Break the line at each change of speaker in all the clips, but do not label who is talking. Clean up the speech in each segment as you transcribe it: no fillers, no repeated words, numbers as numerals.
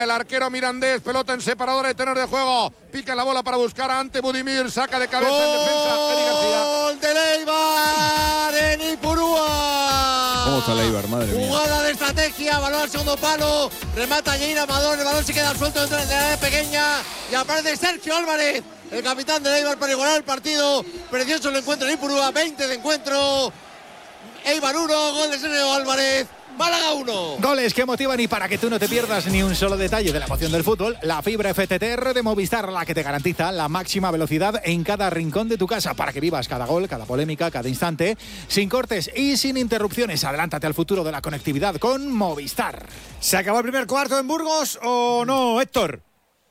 El arquero mirandés, pelota en separadora de tenor de juego. Pica la bola para buscar ante Budimir. Saca de cabeza en defensa.
¡Gol de Leibar en Ipurúa!
¿Cómo está Leibar, madre mía?
Jugada de estrategia, balón al segundo palo. Remata Jair Amador, el balón se queda suelto dentro de la área pequeña. Y aparece Sergio Álvarez, el capitán de Leibar, para igualar el partido. Precioso el encuentro en Ipurúa, 20 de encuentro. Eibar 1, gol de Sergio Álvarez. Málaga 1.
Goles que motivan y para que tú no te pierdas ni un solo detalle de la emoción del fútbol, la fibra FTTR de Movistar, la que te garantiza la máxima velocidad en cada rincón de tu casa para que vivas cada gol, cada polémica, cada instante, sin cortes y sin interrupciones. Adelántate al futuro de la conectividad con Movistar.
¿Se acabó el primer cuarto en Burgos o no, Héctor?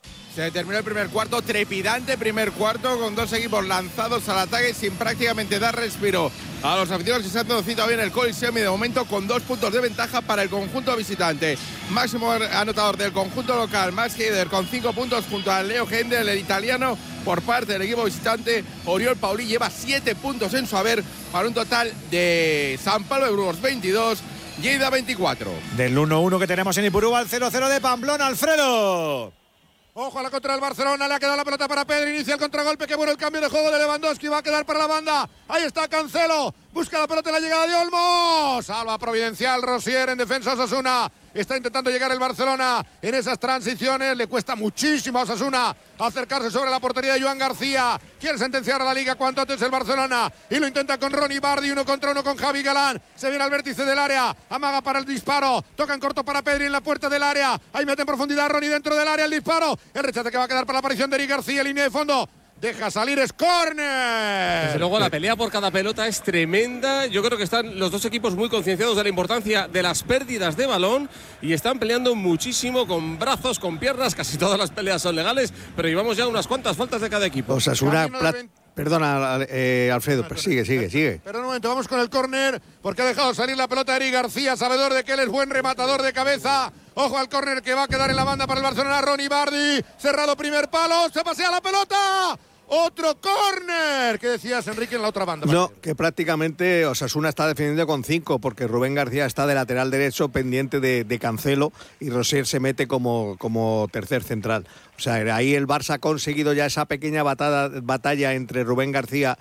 Se terminó el primer cuarto, trepidante primer cuarto, con dos equipos lanzados al ataque sin prácticamente dar respiro a los aficionados que se han conocido bien el Coliseum y de momento con 2 puntos de ventaja para el conjunto visitante. Máximo anotador del conjunto local, Max Heider, con 5 puntos junto a Leo Hendel, el italiano. Por parte del equipo visitante, Oriol Pauli lleva 7 puntos en su haber para un total de San Pablo de Burgos 22, Lleida 24.
Del 1-1 que tenemos en Ipurúa al 0-0 de Pamplona, Alfredo.
Ojo a la contra del Barcelona, le ha quedado la pelota para Pedri, inicia el contragolpe, qué bueno el cambio de juego de Lewandowski, va a quedar para la banda, ahí está Cancelo, busca la pelota en la llegada de Olmo, salva providencial Rosier en defensa Osasuna, está intentando llegar el Barcelona en esas transiciones, le cuesta muchísimo a Osasuna acercarse sobre la portería de Joan García, quiere sentenciar a la Liga cuanto antes el Barcelona y lo intenta con Ronnie Bardi, 1 contra 1 con Javi Galán, se viene al vértice del área, amaga para el disparo, toca en corto para Pedri en la puerta del área, ahí mete en profundidad Ronnie dentro del área, el disparo, el rechace que va a quedar para la aparición de Eric García, línea de fondo, deja salir, es córner.
Desde luego la pelea por cada pelota es tremenda. Yo creo que están los dos equipos muy concienciados de la importancia de las pérdidas de balón y están peleando muchísimo con brazos, con piernas. Casi todas las peleas son legales, pero llevamos ya unas cuantas faltas de cada equipo.
Osasuna, perdona, Alfredo, pero sigue.
Pero un momento, vamos con el córner, porque ha dejado salir la pelota Eric García, sabedor de que él es buen rematador de cabeza. Ojo al córner que va a quedar en la banda para el Barcelona, Ronnie Bardi, cerrado primer palo, se pasea la pelota. Otro córner. ¿Qué decías, Enrique, en la otra banda?
No, que prácticamente Osasuna está defendiendo con 5 porque Rubén García está de lateral derecho pendiente de Cancelo y Rosier se mete como tercer central. O sea, ahí el Barça ha conseguido ya esa pequeña batalla entre Rubén García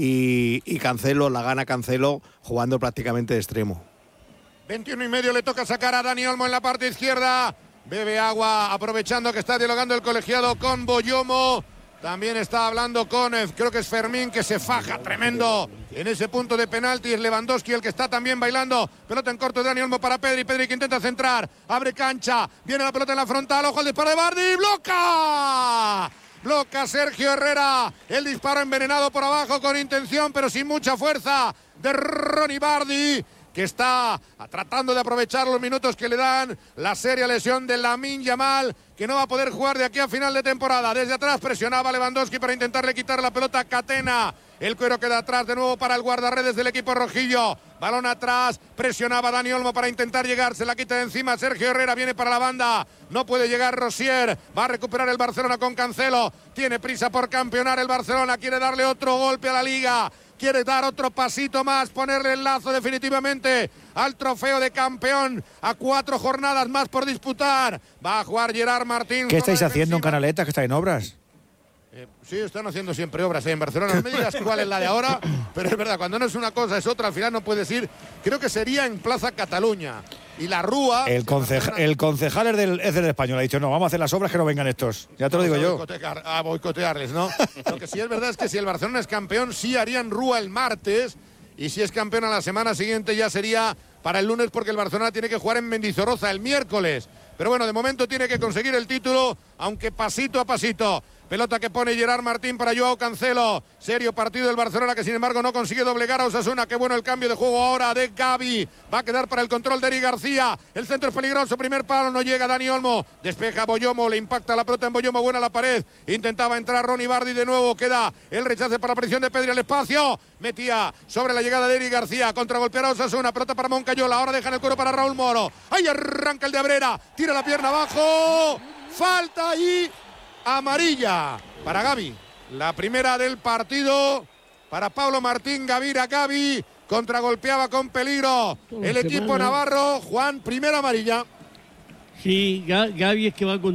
y Cancelo, la gana Cancelo jugando prácticamente de extremo.
21,5 le toca sacar a Dani Olmo en la parte izquierda. Bebe agua aprovechando que está dialogando el colegiado con Boyomo. También está hablando con, creo que es Fermín, que se faja tremendo en ese punto de penalti. Es Lewandowski el que está también bailando. Pelota en corto de Dani Olmo para Pedri. Pedri que intenta centrar. Abre cancha. Viene la pelota en la frontal. Ojo al disparo de Bardi. ¡Bloca! Bloca Sergio Herrera. El disparo envenenado por abajo con intención, pero sin mucha fuerza, de Ronnie Bardi, que está tratando de aprovechar los minutos que le dan. La seria lesión de Lamine Yamal, que no va a poder jugar de aquí a final de temporada. Desde atrás presionaba Lewandowski para intentarle quitar la pelota a Catena. El cuero queda atrás de nuevo para el guardarredes del equipo rojillo. Balón atrás, presionaba Dani Olmo para intentar llegar, se la quita de encima Sergio Herrera, viene para la banda, no puede llegar Rosier, va a recuperar el Barcelona con Cancelo, tiene prisa por campeonar el Barcelona, quiere darle otro golpe a la Liga, quiere dar otro pasito más, ponerle el lazo definitivamente al trofeo de campeón, a 4 jornadas más por disputar. Va a jugar Gerard Martín.
¿Qué estáis haciendo en Canaleta, que está en obras?
Sí, están haciendo siempre obras en Barcelona. No me digas cuál es la de ahora, pero es verdad, cuando no es una cosa es otra, al final no puedes ir. Creo que sería en Plaza Cataluña. Y la Rúa...
El concejal es del Español, ha dicho, no, vamos a hacer las obras que no vengan estos. Ya te lo digo yo.
A boicotearles, ¿no? Lo que sí es verdad es que si el Barcelona es campeón, sí harían Rúa el martes. Y si es campeón a la semana siguiente ya sería para el lunes, porque el Barcelona tiene que jugar en Mendizorroza el miércoles. Pero bueno, de momento tiene que conseguir el título, aunque pasito a pasito. Pelota que pone Gerard Martín para Joao Cancelo. Serio partido del Barcelona, que sin embargo no consigue doblegar a Osasuna. Qué bueno el cambio de juego ahora de Gavi. Va a quedar para el control de Eric García. El centro es peligroso. Primer palo, no llega Dani Olmo. Despeja Boyomo, le impacta la pelota en Boyomo. Buena la pared. Intentaba entrar Ronnie Bardi de nuevo. Queda el rechace para la presión de Pedri al espacio. Metía sobre la llegada de Eric García. Contragolpeará a Osasuna. Pelota para Moncayola. Ahora dejan el cuero para Raúl Moro. Ahí arranca el de Abrera. Tira la pierna abajo. Falta y... amarilla para Gavi, la primera del partido para Pablo Martín. Gavi contragolpeaba con peligro el equipo navarro. Juan, primera amarilla.
Sí, Gavi es que va con